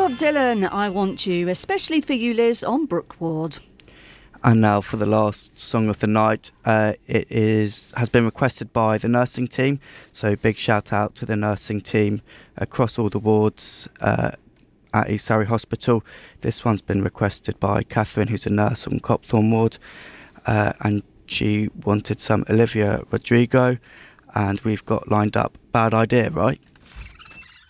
Bob Dylan, I Want You, especially for you, Liz, on Brooke Ward. And now for the last song of the night, has been requested by the nursing team. So big shout out to the nursing team across all the wards at East Surrey Hospital. This one's been requested by Catherine, who's a nurse on Copthorne Ward, and she wanted some Olivia Rodrigo, and we've got lined up Bad Idea, right?